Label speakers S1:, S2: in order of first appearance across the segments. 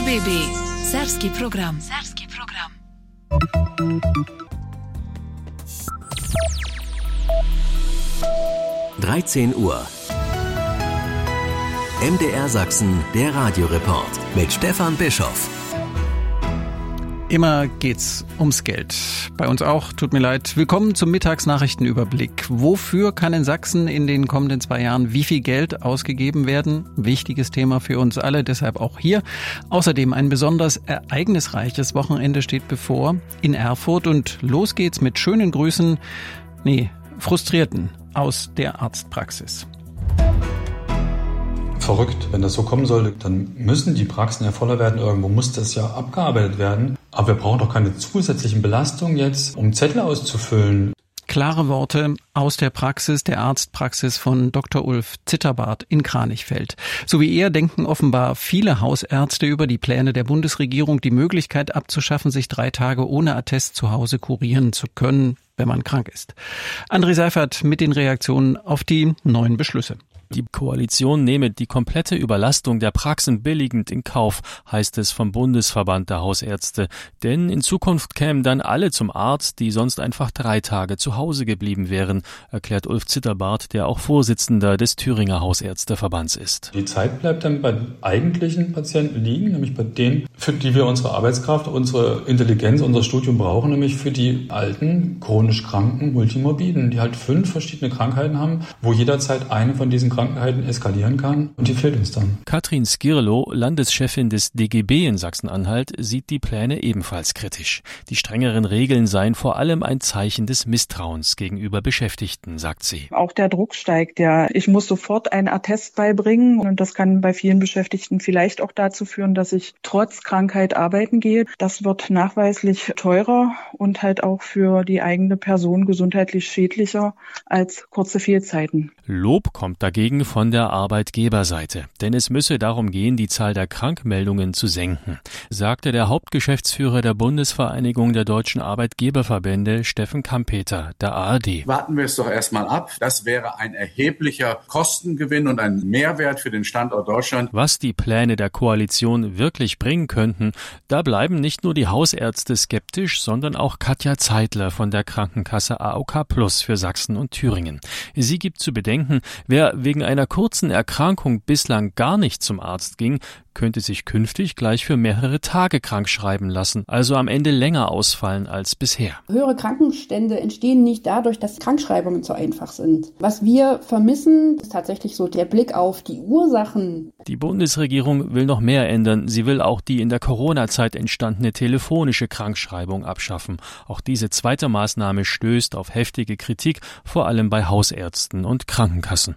S1: RBB Serbski program.
S2: 13 Uhr. MDR Sachsen, der Radioreport mit Stefan Bischoff.
S3: Immer geht's ums Geld. Bei uns auch, tut mir leid. Willkommen zum Mittagsnachrichtenüberblick. Wofür kann in Sachsen in den kommenden 2 Jahren wie viel Geld ausgegeben werden? Wichtiges Thema für uns alle, deshalb auch hier. Außerdem ein besonders ereignisreiches Wochenende steht bevor in Erfurt und los geht's mit schönen Grüßen, Frustrierten aus der Arztpraxis.
S4: Verrückt, wenn das so kommen sollte, dann müssen die Praxen ja voller werden. Irgendwo muss das ja abgearbeitet werden. Aber wir brauchen doch keine zusätzlichen Belastungen jetzt, um Zettel auszufüllen.
S3: Klare Worte aus der Praxis, der Arztpraxis von Dr. Ulf Zitterbart in Kranichfeld. So wie er denken offenbar viele Hausärzte über die Pläne der Bundesregierung, die Möglichkeit abzuschaffen, sich 3 Tage ohne Attest zu Hause kurieren zu können, wenn man krank ist. André Seifert mit den Reaktionen auf die neuen Beschlüsse.
S5: Die Koalition nehme die komplette Überlastung der Praxen billigend in Kauf, heißt es vom Bundesverband der Hausärzte. Denn in Zukunft kämen dann alle zum Arzt, die sonst einfach 3 Tage zu Hause geblieben wären, erklärt Ulf Zitterbart, der auch Vorsitzender des Thüringer Hausärzteverbands ist.
S4: Die Zeit bleibt dann bei eigentlichen Patienten liegen, nämlich bei denen, für die wir unsere Arbeitskraft, unsere Intelligenz, unser Studium brauchen, nämlich für die alten, chronisch kranken, Multimorbiden, die halt 5 verschiedene Krankheiten haben, wo jederzeit eine von diesen Krankheiten eskalieren kann und die fehlt uns dann.
S5: Katrin Skirlo, Landeschefin des DGB in Sachsen-Anhalt, sieht die Pläne ebenfalls kritisch. Die strengeren Regeln seien vor allem ein Zeichen des Misstrauens gegenüber Beschäftigten, sagt sie.
S6: Auch der Druck steigt ja. Ich muss sofort einen Attest beibringen und das kann bei vielen Beschäftigten vielleicht auch dazu führen, dass ich trotz Krankheit arbeiten gehe. Das wird nachweislich teurer und halt auch für die eigene Person gesundheitlich schädlicher als kurze Fehlzeiten.
S5: Lob kommt dagegen von der Arbeitgeberseite, denn es müsse darum gehen, die Zahl der Krankmeldungen zu senken, sagte der Hauptgeschäftsführer der Bundesvereinigung der deutschen Arbeitgeberverbände, Steffen Kampeter, der ARD.
S7: Warten wir es doch erstmal ab. Das wäre ein erheblicher Kostengewinn und ein Mehrwert für den Standort Deutschland.
S5: Was die Pläne der Koalition wirklich bringen könnten, da bleiben nicht nur die Hausärzte skeptisch, sondern auch Katja Zeitler von der Krankenkasse AOK Plus für Sachsen und Thüringen. Sie gibt zu bedenken, wer wegen einer kurzen Erkrankung bislang gar nicht zum Arzt ging, könnte sich künftig gleich für mehrere Tage krank schreiben lassen, also am Ende länger ausfallen als bisher.
S8: Höhere Krankenstände entstehen nicht dadurch, dass Krankschreibungen zu einfach sind. Was wir vermissen, ist tatsächlich so der Blick auf die Ursachen.
S5: Die Bundesregierung will noch mehr ändern. Sie will auch die in der Corona-Zeit entstandene telefonische Krankschreibung abschaffen. Auch diese zweite Maßnahme stößt auf heftige Kritik, vor allem bei Hausärzten und Krankenkassen.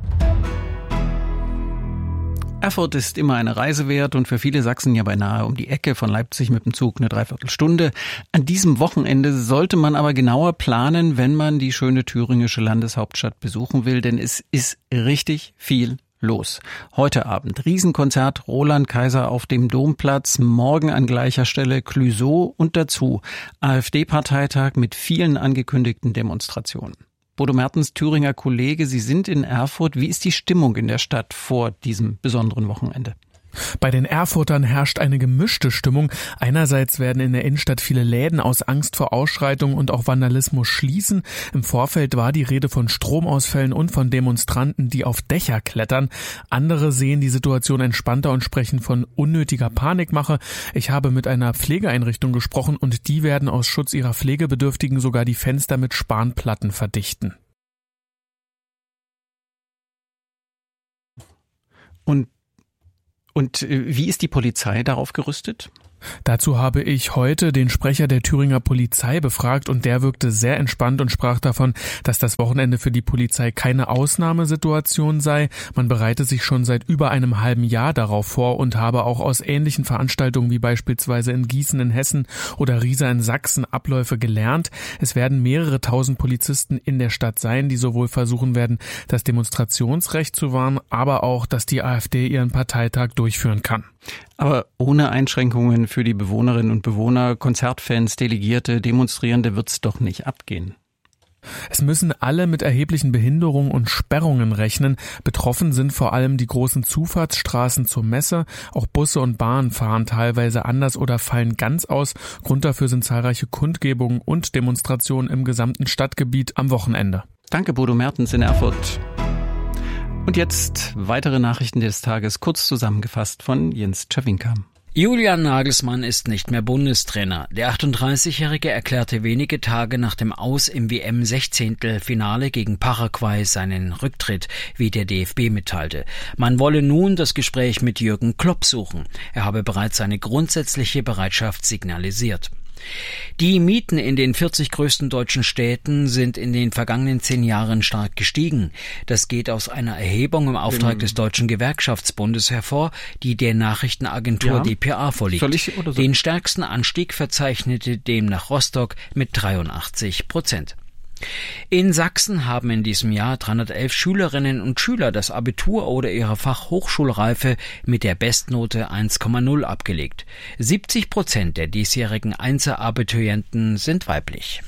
S3: Erfurt ist immer eine Reise wert und für viele Sachsen ja beinahe um die Ecke, von Leipzig mit dem Zug eine Dreiviertelstunde. An diesem Wochenende sollte man aber genauer planen, wenn man die schöne thüringische Landeshauptstadt besuchen will, denn es ist richtig viel los. Heute Abend Riesenkonzert Roland Kaiser auf dem Domplatz, morgen an gleicher Stelle Clouseau und dazu AfD-Parteitag mit vielen angekündigten Demonstrationen. Bodo Mertens, Thüringer Kollege, Sie sind in Erfurt. Wie ist die Stimmung in der Stadt vor diesem besonderen Wochenende?
S9: Bei den Erfurtern herrscht eine gemischte Stimmung. Einerseits werden in der Innenstadt viele Läden aus Angst vor Ausschreitungen und auch Vandalismus schließen. Im Vorfeld war die Rede von Stromausfällen und von Demonstranten, die auf Dächer klettern. Andere sehen die Situation entspannter und sprechen von unnötiger Panikmache. Ich habe mit einer Pflegeeinrichtung gesprochen und die werden aus Schutz ihrer Pflegebedürftigen sogar die Fenster mit Spanplatten verdichten.
S3: Und wie ist die Polizei darauf gerüstet?
S9: Dazu habe ich heute den Sprecher der Thüringer Polizei befragt und der wirkte sehr entspannt und sprach davon, dass das Wochenende für die Polizei keine Ausnahmesituation sei. Man bereite sich schon seit über einem halben Jahr darauf vor und habe auch aus ähnlichen Veranstaltungen wie beispielsweise in Gießen in Hessen oder Riesa in Sachsen Abläufe gelernt. Es werden mehrere tausend Polizisten in der Stadt sein, die sowohl versuchen werden, das Demonstrationsrecht zu wahren, aber auch, dass die AfD ihren Parteitag durchführen kann.
S3: Aber ohne Einschränkungen für die Bewohnerinnen und Bewohner, Konzertfans, Delegierte, Demonstrierende wird's doch nicht abgehen.
S9: Es müssen alle mit erheblichen Behinderungen und Sperrungen rechnen. Betroffen sind vor allem die großen Zufahrtsstraßen zur Messe. Auch Busse und Bahnen fahren teilweise anders oder fallen ganz aus. Grund dafür sind zahlreiche Kundgebungen und Demonstrationen im gesamten Stadtgebiet am Wochenende.
S3: Danke, Bodo Mertens in Erfurt. Und jetzt weitere Nachrichten des Tages, kurz zusammengefasst von Jens Czawinka.
S10: Julian Nagelsmann ist nicht mehr Bundestrainer. Der 38-Jährige erklärte wenige Tage nach dem Aus im WM-16-Finale gegen Paraguay seinen Rücktritt, wie der DFB mitteilte. Man wolle nun das Gespräch mit Jürgen Klopp suchen. Er habe bereits seine grundsätzliche Bereitschaft signalisiert. Die Mieten in den 40 größten deutschen Städten sind in den vergangenen 10 Jahren stark gestiegen. Das geht aus einer Erhebung im Auftrag des Deutschen Gewerkschaftsbundes hervor, die der Nachrichtenagentur dpa vorliegt. Den stärksten Anstieg verzeichnete demnach Rostock mit 83%. In Sachsen haben in diesem Jahr 311 Schülerinnen und Schüler das Abitur oder ihre Fachhochschulreife mit der Bestnote 1,0 abgelegt. 70% der diesjährigen Einser-Abiturienten sind weiblich.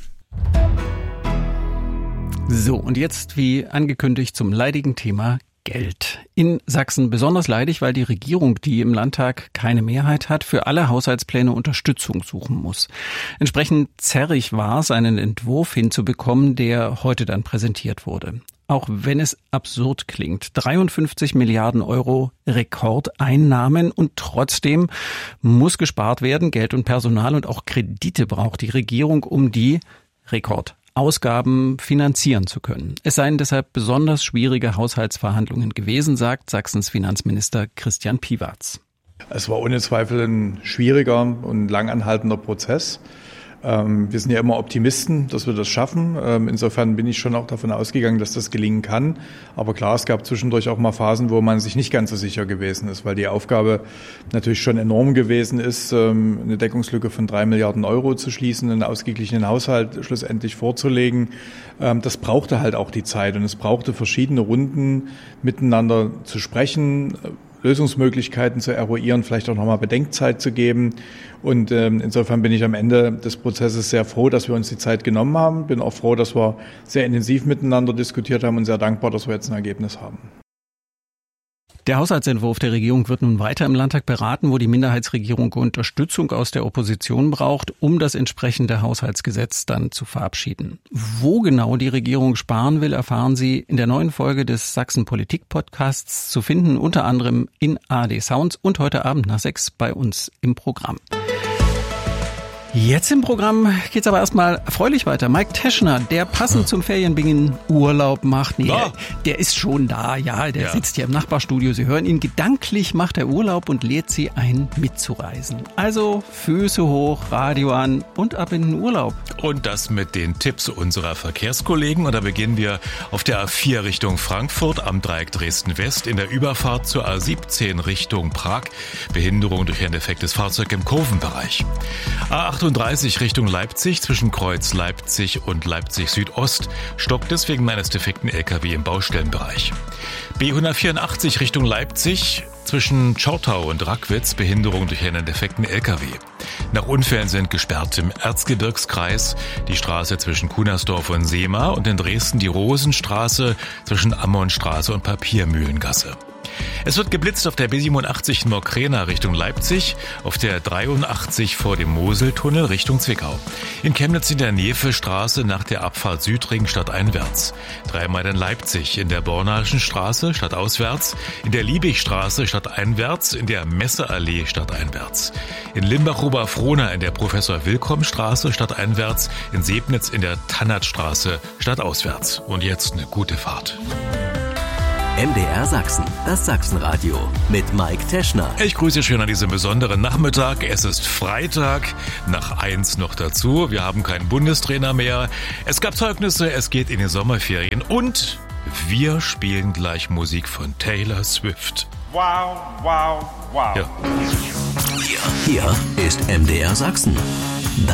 S3: So, und jetzt wie angekündigt zum leidigen Thema Geld. In Sachsen besonders leidig, weil die Regierung, die im Landtag keine Mehrheit hat, für alle Haushaltspläne Unterstützung suchen muss. Entsprechend zerrig war es, einen Entwurf hinzubekommen, der heute dann präsentiert wurde. Auch wenn es absurd klingt. 53 Milliarden Euro Rekordeinnahmen und trotzdem muss gespart werden. Geld und Personal und auch Kredite braucht die Regierung, um die Ausgaben finanzieren zu können. Es seien deshalb besonders schwierige Haushaltsverhandlungen gewesen, sagt Sachsens Finanzminister Christian Piwarz.
S11: Es war ohne Zweifel ein schwieriger und langanhaltender Prozess. Wir sind ja immer Optimisten, dass wir das schaffen. Insofern bin ich schon auch davon ausgegangen, dass das gelingen kann. Aber klar, es gab zwischendurch auch mal Phasen, wo man sich nicht ganz so sicher gewesen ist, weil die Aufgabe natürlich schon enorm gewesen ist, eine Deckungslücke von 3 Milliarden Euro zu schließen, einen ausgeglichenen Haushalt schlussendlich vorzulegen. Das brauchte halt auch die Zeit und es brauchte verschiedene Runden, miteinander zu sprechen, Lösungsmöglichkeiten zu eruieren, vielleicht auch nochmal Bedenkzeit zu geben. Und insofern bin ich am Ende des Prozesses sehr froh, dass wir uns die Zeit genommen haben. Bin auch froh, dass wir sehr intensiv miteinander diskutiert haben und sehr dankbar, dass wir jetzt ein Ergebnis haben.
S3: Der Haushaltsentwurf der Regierung wird nun weiter im Landtag beraten, wo die Minderheitsregierung Unterstützung aus der Opposition braucht, um das entsprechende Haushaltsgesetz dann zu verabschieden. Wo genau die Regierung sparen will, erfahren Sie in der neuen Folge des Sachsen-Politik-Podcasts, zu finden unter anderem in ARD Sounds und heute Abend nach 6 bei uns im Programm. Jetzt im Programm geht's aber erstmal erfreulich weiter. Mike Teschner, der passend zum Ferienbeginn Urlaub macht. Nee, der ist schon da, der sitzt hier im Nachbarstudio. Sie hören ihn, gedanklich macht er Urlaub und lädt Sie ein, mitzureisen. Also Füße hoch, Radio an und ab in den Urlaub.
S12: Und das mit den Tipps unserer Verkehrskollegen. Und da beginnen wir auf der A4 Richtung Frankfurt am Dreieck Dresden-West in der Überfahrt zur A17 Richtung Prag. Behinderung durch ein defektes Fahrzeug im Kurvenbereich. A38 Richtung Leipzig zwischen Kreuz Leipzig und Leipzig Südost stockt es wegen eines defekten LKW im Baustellenbereich. B184 Richtung Leipzig zwischen Schortau und Rackwitz Behinderung durch einen defekten LKW. Nach Unfällen sind gesperrt im Erzgebirgskreis die Straße zwischen Kunersdorf und Seema und in Dresden die Rosenstraße zwischen Ammonstraße und Papiermühlengasse. Es wird geblitzt auf der B87 Mokräna Richtung Leipzig, auf der 83 vor dem Moseltunnel Richtung Zwickau. In Chemnitz in der Nevestraße nach der Abfahrt Südring stadteinwärts. 3-mal in Leipzig in der Bornalschen Straße stadtauswärts, in der Liebigstraße stadteinwärts, in der Messeallee stadteinwärts. In Limbach-Oberfrohna in der Professor-Wilkom-Straße stadteinwärts, in Sebnitz in der Tannertstraße stadtauswärts. Und jetzt eine gute Fahrt.
S2: MDR Sachsen, das Sachsenradio mit Mike Teschner.
S12: Ich grüße schön an diesem besonderen Nachmittag. Es ist Freitag, nach 1 noch dazu. Wir haben keinen Bundestrainer mehr. Es gab Zeugnisse, es geht in die Sommerferien und wir spielen gleich Musik von Taylor Swift.
S13: Wow, wow, wow.
S2: Ja. Hier ist MDR Sachsen.